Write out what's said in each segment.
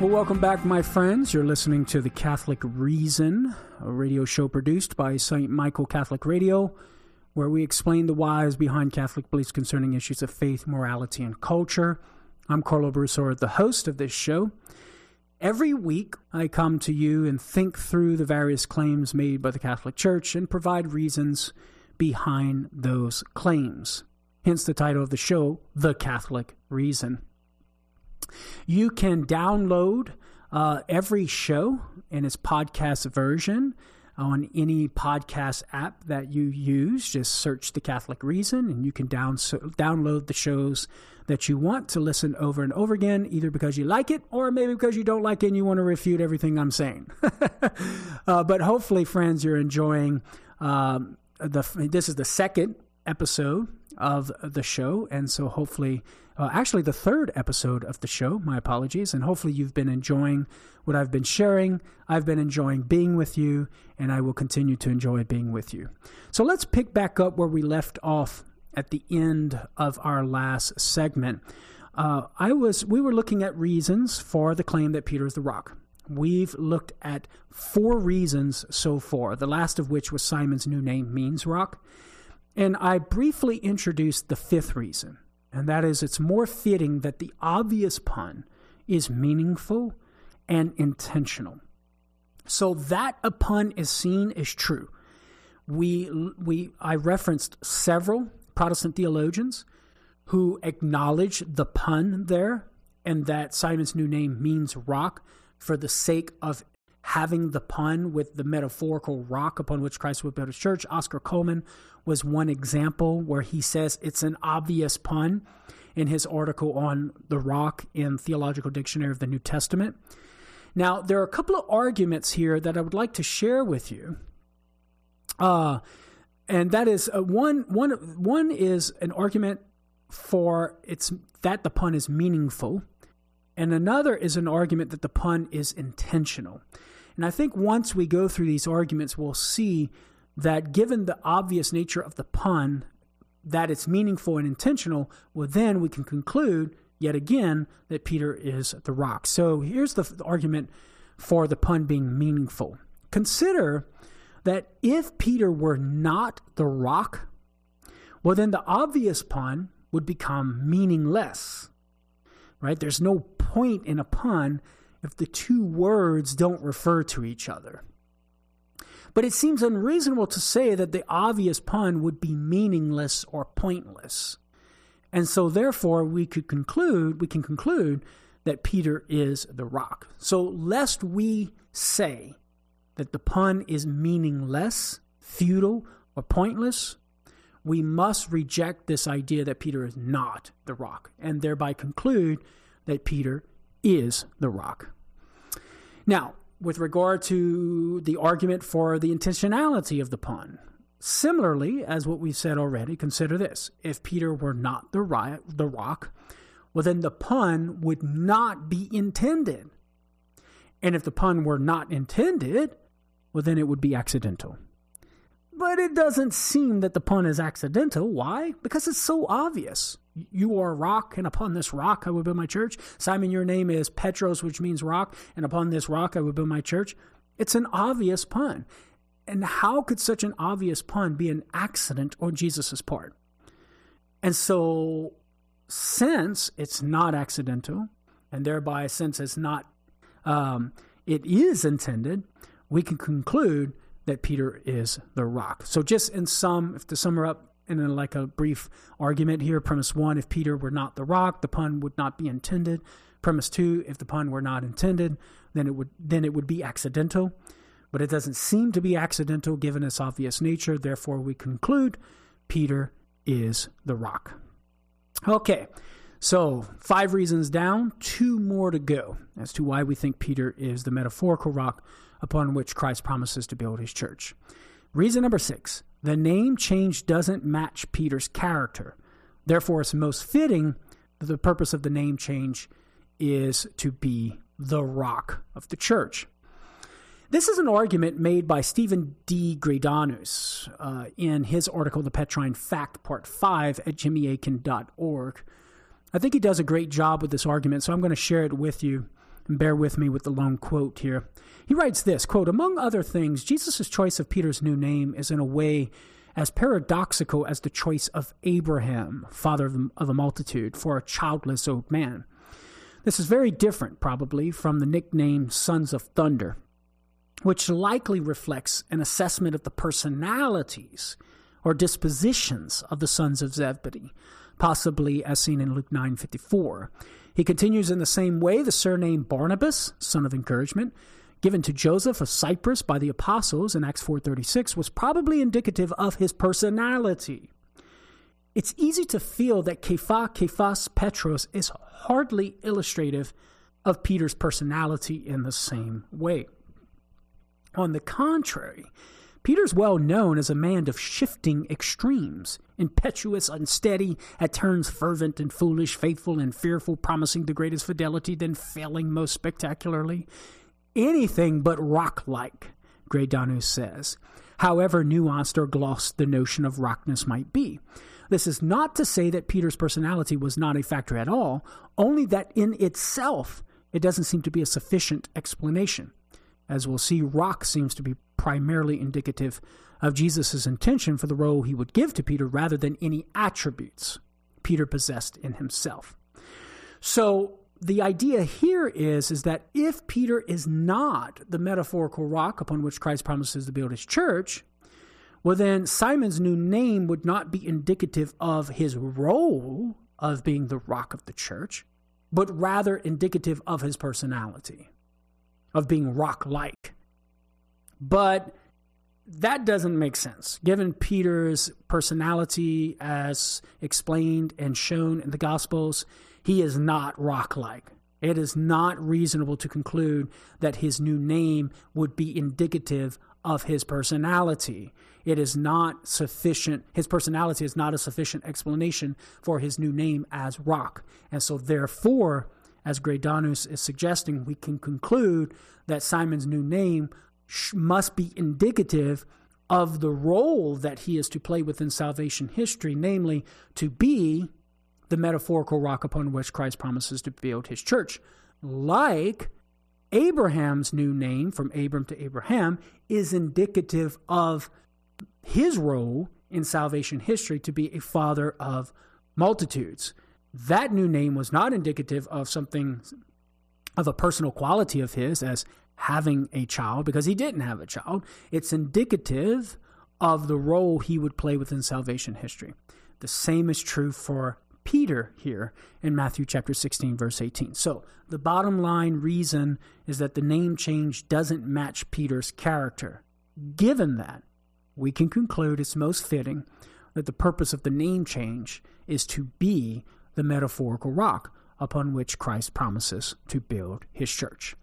Well, welcome back, my friends. You're listening to The Catholic Reason, a radio show produced by St. Michael Catholic Radio, where we explain the whys behind Catholic beliefs concerning issues of faith, morality, and culture. I'm Carlo Broussard, the host of this show. Every week, I come to you and think through the various claims made by the Catholic Church and provide reasons behind those claims. Hence the title of the show, The Catholic Reason. You can download every show in its podcast version on any podcast app that you use. Just search The Catholic Reason, and you can download the shows that you want to listen over and over again, either because you like it or maybe because you don't like it and you want to refute everything I'm saying. But hopefully, friends, you're enjoying this is the second episode of the show, and so hopefully, actually the third episode of the show, my apologies, and hopefully you've been enjoying what I've been sharing. I've been enjoying being with you, and I will continue to enjoy being with you. So let's pick back up where we left off at the end of our last segment. We were looking at reasons for the claim that Peter is the rock. We've looked at 4 reasons so far, the last of which was Simon's new name means rock. And I briefly introduced the 5th reason, and that is it's more fitting that the obvious pun is meaningful and intentional. So that a pun is seen as true. I referenced several Protestant theologians who acknowledge the pun there and that Simon's new name means rock for the sake of having the pun with the metaphorical rock upon which Christ would build his church. Oscar Coleman was one example where he says it's an obvious pun in his article on the rock in Theological Dictionary of the New Testament. Now, there are a couple of arguments here that I would like to share with you. And that is, one is an argument for that the pun is meaningful, and another is an argument that the pun is intentional. And I think once we go through these arguments, we'll see that given the obvious nature of the pun, that it's meaningful and intentional, well, then we can conclude, yet again, that Peter is the rock. So here's the argument for the pun being meaningful. Consider that if Peter were not the rock, well, then the obvious pun would become meaningless, right? There's no point in a pun if the two words don't refer to each other. But it seems unreasonable to say that the obvious pun would be meaningless or pointless. And so therefore we can conclude that Peter is the rock. So lest we say that the pun is meaningless, futile, or pointless, we must reject this idea that Peter is not the rock, and thereby conclude that Peter is the rock. Now, with regard to the argument for the intentionality of the pun, similarly, as what we've said already, consider this. If Peter were not the rock, well, then the pun would not be intended. And if the pun were not intended, well, then it would be accidental. But it doesn't seem that the pun is accidental. Why? Because it's so obvious. You are a rock, and upon this rock I will build my church. Simon, your name is Petros, which means rock, and upon this rock I will build my church. It's an obvious pun. And how could such an obvious pun be an accident on Jesus' part? And so, since it's not accidental, and thereby since it's not, it is intended, we can conclude that Peter is the rock. So just to sum her up in like a brief argument here, premise 1, if Peter were not the rock, the pun would not be intended. Premise 2, if the pun were not intended, then it would be accidental. But it doesn't seem to be accidental given its obvious nature. Therefore, we conclude Peter is the rock. Okay, so 5 reasons down, 2 more to go as to why we think Peter is the metaphorical rock upon which Christ promises to build his church. Reason number 6, the name change doesn't match Peter's character. Therefore, it's most fitting that the purpose of the name change is to be the rock of the church. This is an argument made by Stephen D. Greidanus in his article, The Petrine Fact, Part 5 at jimmyakin.org. I think he does a great job with this argument, so I'm going to share it with you And bear with me with the long quote here. He writes this, quote, "Among other things, Jesus' choice of Peter's new name is in a way as paradoxical as the choice of Abraham, father of a multitude, for a childless old man. This is very different, probably, from the nickname Sons of Thunder, which likely reflects an assessment of the personalities or dispositions of the sons of Zebedee, possibly as seen in Luke 9:54. He continues in the same way. The surname Barnabas, son of encouragement, given to Joseph of Cyprus by the apostles in Acts 4:36, was probably indicative of his personality. It's easy to feel that Kephas Petros is hardly illustrative of Peter's personality in the same way. On the contrary, Peter's well known as a man of shifting extremes, impetuous, unsteady, at turns fervent and foolish, faithful and fearful, promising the greatest fidelity, then failing most spectacularly. Anything but rock-like, Greydanus says, however nuanced or glossed the notion of rockness might be. This is not to say that Peter's personality was not a factor at all, only that in itself it doesn't seem to be a sufficient explanation. As we'll see, rock seems to be primarily indicative of Jesus' intention for the role he would give to Peter rather than any attributes Peter possessed in himself. So the idea here is that if Peter is not the metaphorical rock upon which Christ promises to build his church, well then Simon's new name would not be indicative of his role of being the rock of the church, but rather indicative of his personality, of being rock-like. But that doesn't make sense. Given Peter's personality as explained and shown in the Gospels, he is not rock-like. It is not reasonable to conclude that his new name would be indicative of his personality. It is not sufficient. His personality is not a sufficient explanation for his new name as rock. And so therefore, as Greydanus is suggesting, we can conclude that Simon's new name must be indicative of the role that he is to play within salvation history, namely to be the metaphorical rock upon which Christ promises to build his church. Like Abraham's new name, from Abram to Abraham, is indicative of his role in salvation history to be a father of multitudes. That new name was not indicative of something, of a personal quality of his as having a child, because he didn't have a child. It's indicative of the role he would play within salvation history. The same is true for Peter here in Matthew chapter 16, verse 18. So the bottom line reason is that the name change doesn't match Peter's character. Given that, we can conclude it's most fitting that the purpose of the name change is to be the metaphorical rock upon which Christ promises to build his church.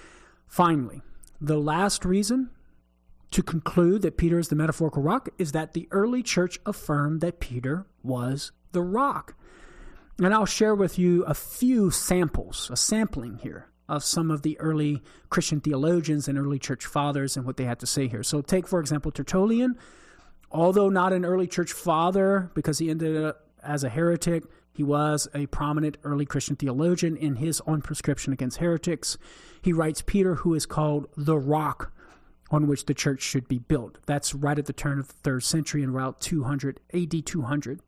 Finally, the last reason to conclude that Peter is the metaphorical rock is that the early church affirmed that Peter was the rock. And I'll share with you a few samples, a sampling here of some of the early Christian theologians and early church fathers and what they had to say here. So take, for example, Tertullian. Although not an early church father because he ended up as a heretic, he was a prominent early Christian theologian. In his On Prescription Against Heretics, he writes, Peter, who is called the rock on which the church should be built. That's right at the turn of the 3rd century in about 200 AD 200.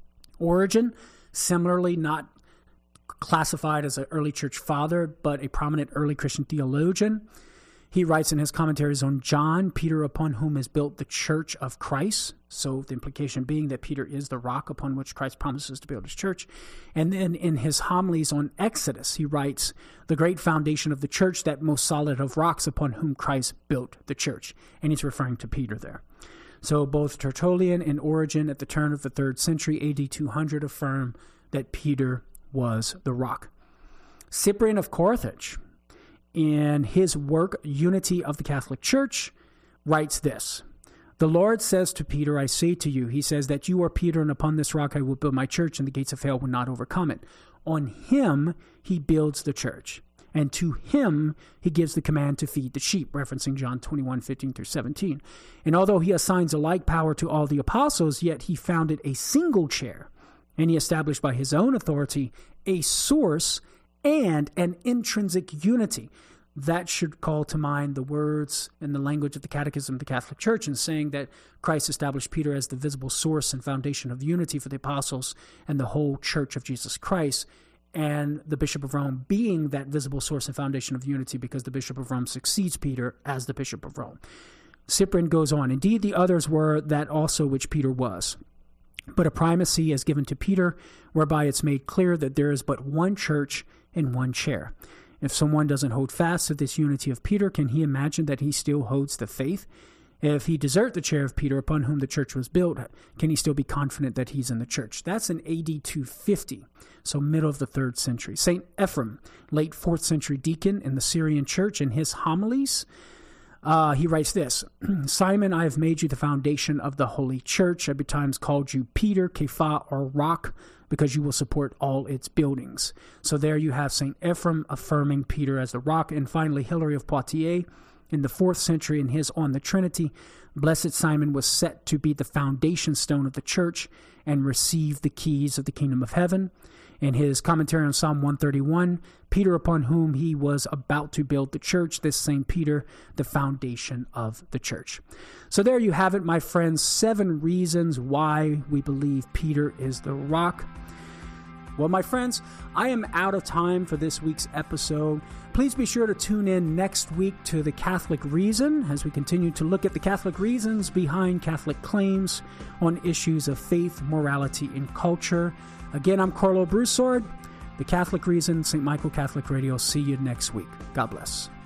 Origen, similarly not classified as an early church father, but a prominent early Christian theologian. He writes in his commentaries on John, Peter upon whom is built the church of Christ. So the implication being that Peter is the rock upon which Christ promises to build his church. And then in his homilies on Exodus, he writes, the great foundation of the church, that most solid of rocks upon whom Christ built the church. And he's referring to Peter there. So both Tertullian and Origen at the turn of the 3rd century AD 200 affirm that Peter was the rock. Cyprian of Carthage, in his work, Unity of the Catholic Church, writes this. The Lord says to Peter, I say to you, he says that you are Peter, and upon this rock I will build my church, and the gates of hell will not overcome it. On him he builds the church, and to him he gives the command to feed the sheep, referencing John 21:15-17. And although he assigns a like power to all the apostles, yet he founded a single chair, and he established by his own authority a source and an intrinsic unity. That should call to mind the words and the language of the Catechism of the Catholic Church in saying that Christ established Peter as the visible source and foundation of unity for the apostles and the whole Church of Jesus Christ, and the Bishop of Rome being that visible source and foundation of unity because the Bishop of Rome succeeds Peter as the Bishop of Rome. Cyprian goes on, indeed the others were that also which Peter was. But a primacy is given to Peter, whereby it's made clear that there is but one church and one chair. If someone doesn't hold fast to this unity of Peter, can he imagine that he still holds the faith? If he desert the chair of Peter upon whom the church was built, can he still be confident that he's in the church? That's in AD 250, so middle of the 3rd century. St. Ephrem, late 4th century deacon in the Syrian church, in his homilies, he writes this, Simon, I have made you the foundation of the holy church. I betimes called you Peter, Kepha, or Rock, because you will support all its buildings. So there you have St. Ephrem affirming Peter as the rock. And finally, Hilary of Poitiers, in the 4th century, in his On the Trinity, Blessed Simon was set to be the foundation stone of the church and receive the keys of the kingdom of heaven. In his commentary on Psalm 131, Peter upon whom he was about to build the church, this same Peter, the foundation of the church. So there you have it, my friends, 7 reasons why we believe Peter is the rock. Well, my friends, I am out of time for this week's episode. Please be sure to tune in next week to The Catholic Reason as we continue to look at the Catholic reasons behind Catholic claims on issues of faith, morality, and culture. Again, I'm Carlo Broussard, The Catholic Reason, St. Michael Catholic Radio. See you next week. God bless.